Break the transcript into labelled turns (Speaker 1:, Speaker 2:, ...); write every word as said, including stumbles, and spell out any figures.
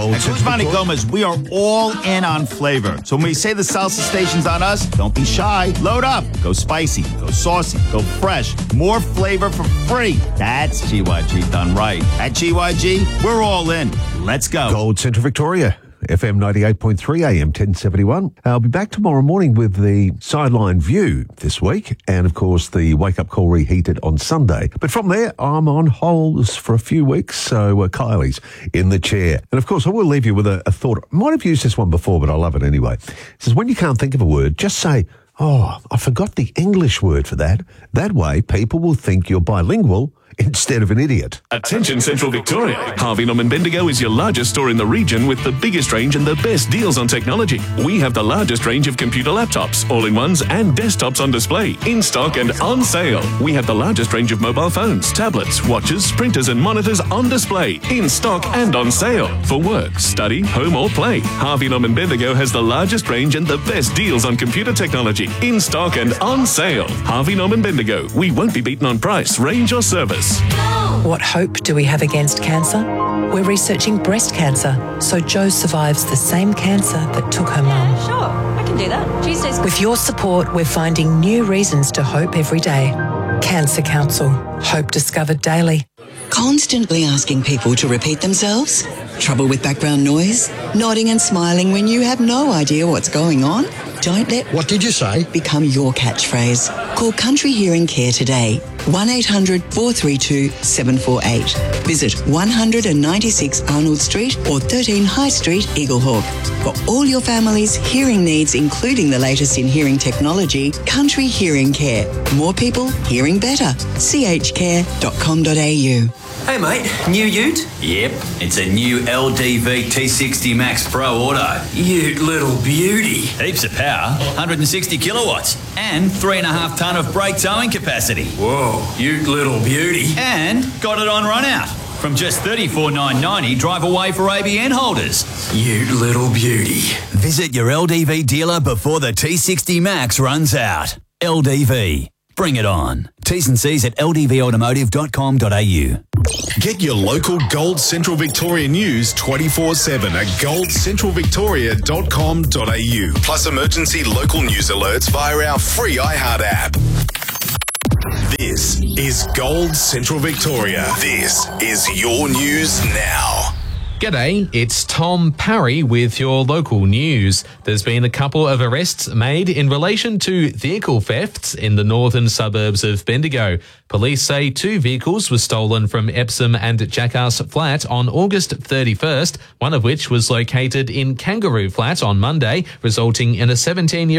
Speaker 1: Gold
Speaker 2: At
Speaker 1: Central
Speaker 2: Guzman y
Speaker 1: Victoria.
Speaker 2: Gomez, we are all in on flavor. So when we say the salsa station's on us, don't be shy. Load up. Go spicy. Go saucy. Go fresh. More flavor for free. That's G Y G done right. At G Y G, we're all in. Let's go.
Speaker 1: Gold Central Victoria, F M ninety-eight point three, A M ten seventy-one. I'll be back tomorrow morning with the sideline view this week, and of course the wake-up call reheated on Sunday. But from there, I'm on hold for a few weeks, so uh, Kylie's in the chair. And of course, I will leave you with a, a thought. I might have used this one before, but I love it anyway. It says, when you can't think of a word, just say, oh, I forgot the English word for that. That way, people will think you're bilingual instead of an idiot.
Speaker 3: Attention Central Victoria. Harvey Norman Bendigo is your largest store in the region with the biggest range and the best deals on technology. We have the largest range of computer laptops, all-in-ones and desktops on display, in stock and on sale. We have the largest range of mobile phones, tablets, watches, printers and monitors on display, in stock and on sale. For work, study, home or play, Harvey Norman Bendigo has the largest range and the best deals on computer technology, in stock and on sale. Harvey Norman Bendigo. We won't be beaten on price, range or service.
Speaker 4: What hope do we have against cancer? We're researching breast cancer, so Jo survives the same cancer that took her mum.
Speaker 5: Sure, I can do that. Tuesdays.
Speaker 4: With your support, we're finding new reasons to hope every day. Cancer Council. Hope discovered daily.
Speaker 6: Constantly asking people to repeat themselves? Trouble with background noise? Nodding and smiling when you have no idea what's going on? Don't let
Speaker 7: What did you say?
Speaker 6: become your catchphrase. Call Country Hearing Care today. one eight hundred four three two seven four eight. Visit one ninety-six Arnold Street or thirteen High Street, Eaglehawk. For all your family's hearing needs, including the latest in hearing technology, Country Hearing Care. More people hearing better. c h care dot com dot a u.
Speaker 8: Hey mate, new ute?
Speaker 9: Yep, it's a new L D V T sixty Max Pro Auto.
Speaker 8: Ute little beauty.
Speaker 9: Heaps of power, one hundred sixty kilowatts, and three and a half tonne of brake towing capacity.
Speaker 8: Whoa, ute little beauty.
Speaker 9: And got it on run out. From just thirty-four thousand nine hundred ninety, drive away for A B N holders.
Speaker 8: Ute little beauty.
Speaker 9: Visit your L D V dealer before the T sixty Max runs out. L D V. Bring it on. T's and C's at l d v automotive dot com dot a u.
Speaker 10: Get your local Gold Central Victoria news twenty-four seven at gold central victoria dot com dot a u. Plus emergency local news alerts via our free iHeart app. This is Gold Central Victoria. This is your news now.
Speaker 11: G'day, it's Tom Parry with your local news. There's been a couple of arrests made in relation to vehicle thefts in the northern suburbs of Bendigo. Police say two vehicles were stolen from Epsom and Jackass Flat on August thirty-first, one of which was located in Kangaroo Flat on Monday, resulting in a seventeen-year-old